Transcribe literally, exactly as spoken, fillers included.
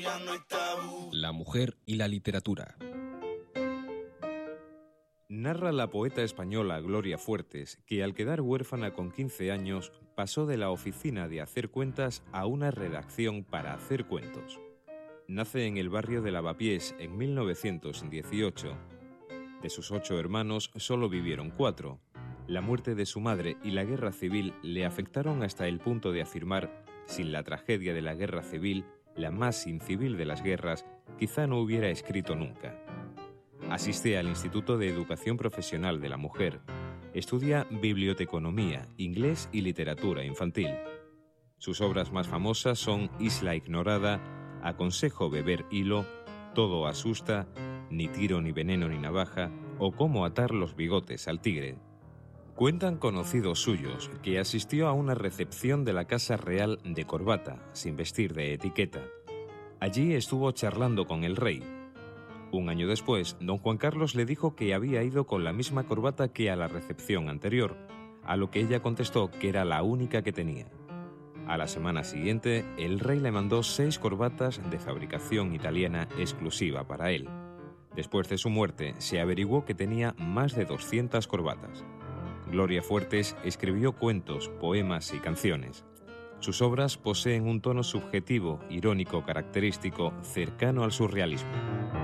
ya no hay tabú. La mujer y la literatura. Narra la poeta española Gloria Fuertes que al quedar huérfana con quince años pasó de la oficina de hacer cuentas a una redacción para hacer cuentos. Nace en el barrio de Lavapiés en mil novecientos dieciocho. De sus ocho hermanos solo vivieron cuatro. La muerte de su madre y la guerra civil le afectaron hasta el punto de afirmar: sin la tragedia de la guerra civil, la más incivil de las guerras, quizá no hubiera escrito nunca. Asiste al Instituto de Educación Profesional de la Mujer. Estudia biblioteconomía, inglés y literatura infantil. Sus obras más famosas son Isla Ignorada, Aconsejo beber hilo, Todo asusta, Ni tiro ni veneno ni navaja o Cómo atar los bigotes al tigre. Cuentan conocidos suyos que asistió a una recepción de la Casa Real de corbata, sin vestir de etiqueta. Allí estuvo charlando con el rey. Un año después, don Juan Carlos le dijo que había ido con la misma corbata que a la recepción anterior, a lo que ella contestó que era la única que tenía. A la semana siguiente, el rey le mandó seis corbatas de fabricación italiana exclusiva para él. Después de su muerte, se averiguó que tenía más de doscientas corbatas. Gloria Fuertes escribió cuentos, poemas y canciones. Sus obras poseen un tono subjetivo, irónico, característico, cercano al surrealismo.